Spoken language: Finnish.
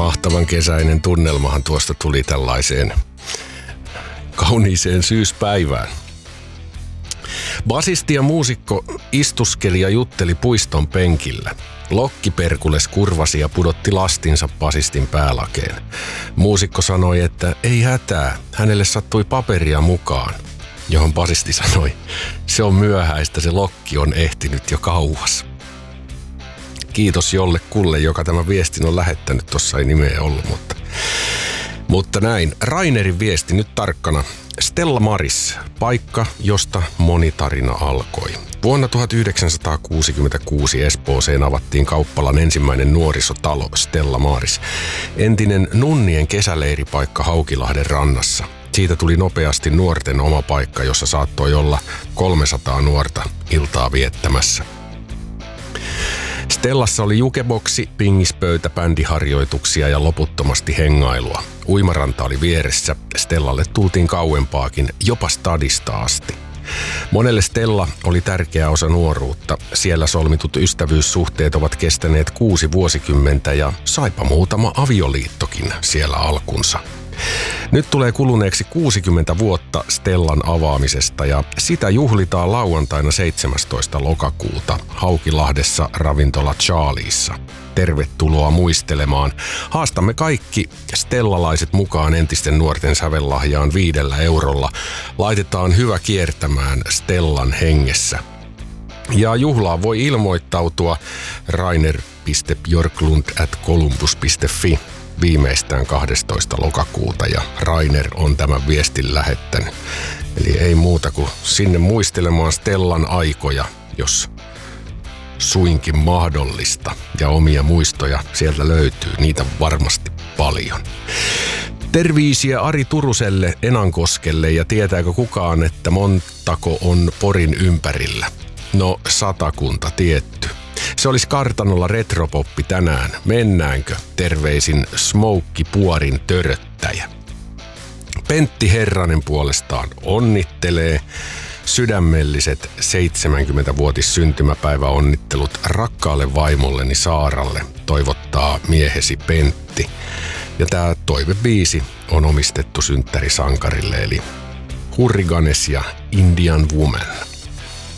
Mahtavan kesäinen tunnelmahan tuosta tuli tällaiseen kauniiseen syyspäivään. Basisti ja muusikko istuskeli ja jutteli puiston penkillä. Lokkiperkules kurvasi ja pudotti lastinsa basistin päälakeen. Muusikko sanoi, että ei hätää, hänelle sattui paperia mukaan. Johon basisti sanoi, se on myöhäistä, se lokki on ehtinyt jo kauas. Kiitos jollekulle, joka tämän viestin on lähettänyt, tossa ei nimeä ollut, mutta näin. Rainerin viesti nyt tarkkana. Stella Maris, paikka, josta moni tarina alkoi. Vuonna 1966 Espooseen avattiin kauppalan ensimmäinen nuorisotalo Stella Maris, entinen nunnien kesäleiripaikka Haukilahden rannassa. Siitä tuli nopeasti nuorten oma paikka, jossa saattoi olla 300 nuorta iltaa viettämässä. Stellassa oli jukeboksi, pingispöytä, bändiharjoituksia ja loputtomasti hengailua. Uimaranta oli vieressä, Stellalle tultiin kauempaakin, jopa stadista asti. Monelle Stella oli tärkeä osa nuoruutta. Siellä solmitut ystävyyssuhteet ovat kestäneet 6 vuosikymmentä ja saipa muutama avioliittokin siellä alkunsa. Nyt tulee kuluneeksi 60 vuotta Stellan avaamisesta ja sitä juhlitaan lauantaina 17. lokakuuta Haukilahdessa ravintola Charliessa. Tervetuloa muistelemaan. Haastamme kaikki stellalaiset mukaan entisten nuorten sävellahjaan 5 eurolla. Laitetaan hyvä kiertämään Stellan hengessä. Ja juhlaan voi ilmoittautua rainer.björklund@columbus.fi viimeistään 12. lokakuuta ja Rainer on tämän viestin lähettänyt. Eli ei muuta kuin sinne muistelemaan Stellan aikoja, jos suinkin mahdollista. Ja omia muistoja sieltä löytyy, niitä varmasti paljon. Terveisiä Ari Turuselle Enankoskelle ja tietääkö kukaan, että montako on Porin ympärillä? No 100 tietty. Se olisi kartanolla retropoppi tänään. Mennäänkö? Terveisin Smoukki Puorin töröttäjä. Pentti Herranen puolestaan onnittelee. Sydämelliset 70-vuotis syntymäpäiväonnittelut rakkaalle vaimolleni Saaralle, toivottaa miehesi Pentti. Ja tää toivebiisi on omistettu synttärisankarille eli Hurriganes ja Indian Woman.